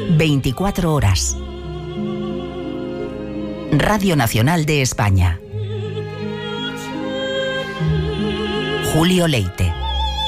24 horas. Radio Nacional de España. Julio Leite.